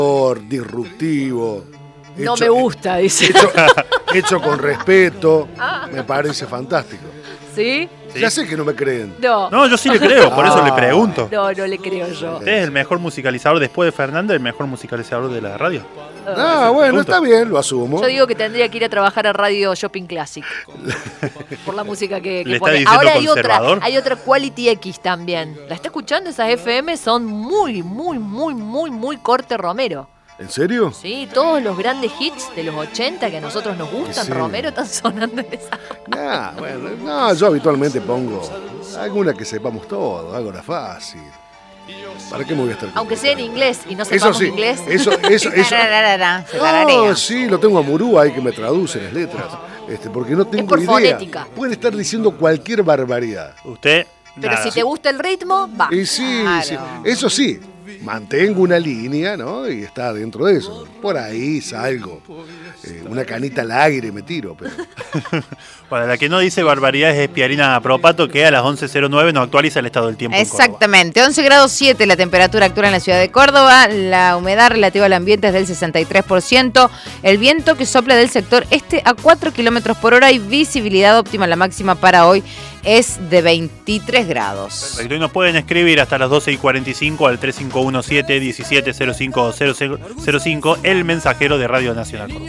disruptivo. No me gusta, dice. Hecho con respeto, me parece fantástico. ¿Sí? Ya sé que no me creen. No, yo sí le creo, por eso le pregunto. No le creo yo. Usted es el mejor musicalizador, después de Fernanda, el mejor musicalizador de la radio. Bueno, está bien, lo asumo. Yo digo que tendría que ir a trabajar a Radio Shopping Classic. Por la música que ¿Le pone. está Ahora diciendo hay otra Quality X también. ¿La está escuchando? Esas FM son muy corte Romero. ¿En serio? Sí, todos los grandes hits de los 80 que a nosotros nos gustan, Sí. Romero, están sonando en esa. Yo habitualmente pongo alguna que sepamos todo, algo era fácil. ¿Para qué me voy a estar Aunque sea en inglés y no Eso sepamos sí, inglés. eso. No, sí, lo tengo a Murú ahí que me traduce las letras. Porque no tengo por idea. fonética. Pueden estar diciendo cualquier barbaridad. Usted. Pero si te gusta el ritmo, va. Y sí, Claro. sí, eso sí, mantengo una línea, ¿no? Y está dentro de eso. Por ahí salgo. Una canita al aire me tiro, pero... Para la que no dice barbaridades es Piarina Propato, que a las 11:09 nos actualiza el estado del tiempo. Exactamente, 11 grados 7 la temperatura actual en la ciudad de Córdoba, la humedad relativa al ambiente es del 63%, el viento que sopla del sector este a 4 kilómetros por hora y visibilidad óptima, la máxima para hoy es de 23 grados. Perfecto, y nos pueden escribir hasta las 12:45 al 3517-170505, el mensajero de Radio Nacional Córdoba.